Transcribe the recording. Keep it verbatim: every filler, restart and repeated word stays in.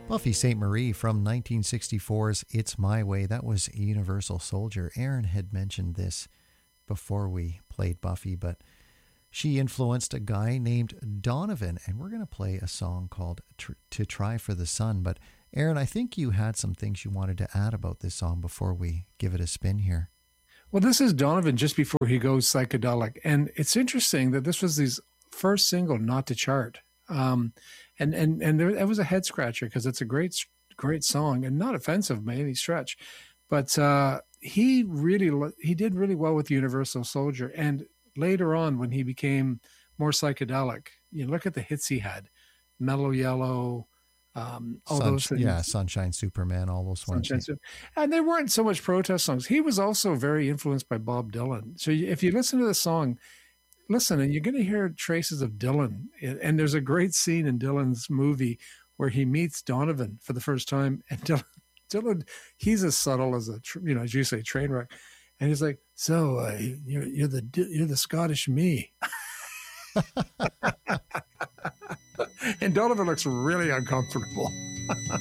Buffy Sainte-Marie from nineteen sixty-four's It's My Way. That was Universal Soldier. Aaron had mentioned this before we played Buffy, but she influenced a guy named Donovan, and we're going to play a song called To Try for the Sun. But Aaron, I think you had some things you wanted to add about this song before we give it a spin here. Well, this is Donovan just before he goes psychedelic. And it's interesting that this was his first single not to chart. Um, and and and there, it was a head scratcher because it's a great, great song and not offensive by any stretch. But uh, he really, he did really well with Universal Soldier. And later on, when he became more psychedelic, you look at the hits he had, Mellow Yellow, um, all Sun, those things. Yeah, Sunshine Superman, all those ones. Sunshine, and they weren't so much protest songs. He was also very influenced by Bob Dylan. So if you listen to the song, listen, and you're going to hear traces of Dylan. And there's a great scene in Dylan's movie where he meets Donovan for the first time. And Dylan, Dylan he's as subtle as a, you know, as you say, train wreck. And he's like, so uh, you're, you're the you're the Scottish me. And Donovan looks really uncomfortable.